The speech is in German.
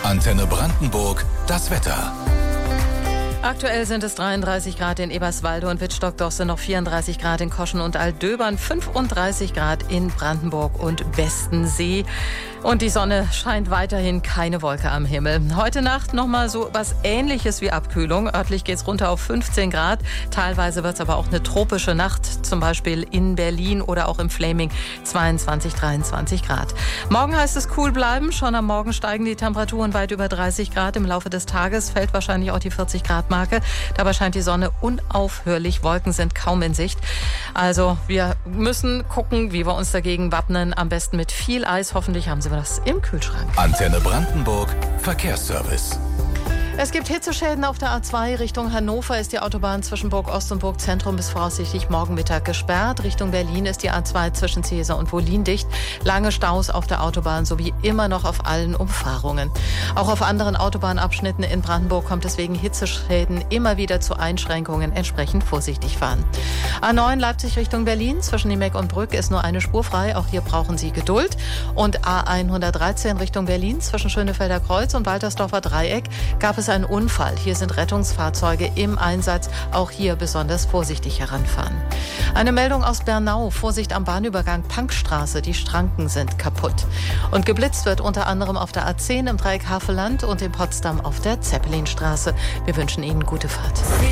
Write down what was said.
Antenne Brandenburg, das Wetter. Aktuell sind es 33 Grad in Eberswalde und Wittstock-Dosse, noch 34 Grad in Koschen und Altdöbern, 35 Grad in Brandenburg und Westensee. Und die Sonne scheint weiterhin, keine Wolke am Himmel. Heute Nacht nochmal so was Ähnliches wie Abkühlung. Örtlich geht's runter auf 15 Grad. Teilweise wird's aber auch eine tropische Nacht, zum Beispiel in Berlin oder auch im Fläming 22, 23 Grad. Morgen heißt es cool bleiben. Schon am Morgen steigen die Temperaturen weit über 30 Grad. Im Laufe des Tages fällt wahrscheinlich auch die 40 Grad Marke. Dabei scheint die Sonne unaufhörlich. Wolken sind kaum in Sicht. Also wir müssen gucken, wie wir uns dagegen wappnen. Am besten mit viel Eis. Hoffentlich haben Sie das im Kühlschrank. Antenne Brandenburg, Verkehrsservice. Es gibt Hitzeschäden auf der A2. Richtung Hannover ist die Autobahn zwischen Burg Ost und Burg Zentrum bis voraussichtlich morgen Mittag gesperrt. Richtung Berlin ist die A2 zwischen Cäsar und Wollin dicht. Lange Staus auf der Autobahn sowie immer noch auf allen Umfahrungen. Auch auf anderen Autobahnabschnitten in Brandenburg kommt es wegen Hitzeschäden immer wieder zu Einschränkungen. Entsprechend vorsichtig fahren. A9 Leipzig Richtung Berlin zwischen Niemeck und Brück ist nur eine Spur frei. Auch hier brauchen Sie Geduld. Und A113 Richtung Berlin zwischen Schönefelder Kreuz und Waltersdorfer Dreieck gab es einen Unfall. Hier sind Rettungsfahrzeuge im Einsatz. Auch hier besonders vorsichtig heranfahren. Eine Meldung aus Bernau. Vorsicht am Bahnübergang Pankstraße. Die Schranken sind kaputt. Und geblitzt wird unter anderem auf der A10 im Dreieck Havelland und in Potsdam auf der Zeppelinstraße. Wir wünschen Ihnen gute Fahrt.